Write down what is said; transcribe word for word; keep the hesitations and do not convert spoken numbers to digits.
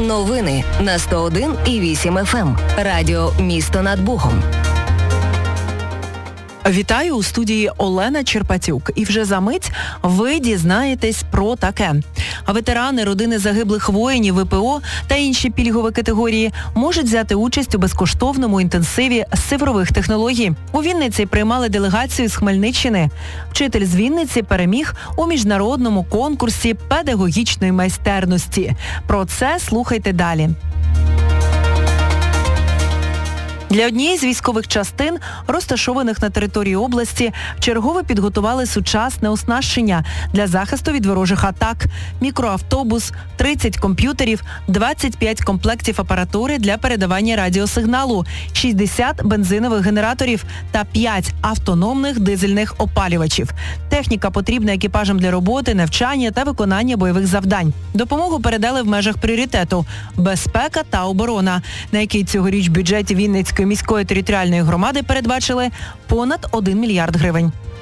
Новини на сто один і вісім еф ем. Радіо «Місто над Богом». Вітаю, у студії Олена Черпатюк. І вже за мить ви дізнаєтесь про таке. Ветерани, родини загиблих воїнів, ве пе о та інші пільгові категорії можуть взяти участь у безкоштовному інтенсиві з цифрових технологій. У Вінниці приймали делегацію з Хмельниччини. Вчитель з Вінниці переміг у міжнародному конкурсі педагогічної майстерності. Про це слухайте далі. Для однієї з військових частин, розташованих на території області, вчергове підготували сучасне оснащення для захисту від ворожих атак. Мікроавтобус, тридцять комп'ютерів, двадцять п'ять комплектів апаратури для передавання радіосигналу, шістдесят бензинових генераторів та п'ять автономних дизельних опалювачів. Техніка потрібна екіпажам для роботи, навчання та виконання бойових завдань. Допомогу передали в межах пріоритету – безпека та оборона, на який цьогоріч в бюджеті Вінницької міської територіальної громади передбачили понад один мільярд гривень.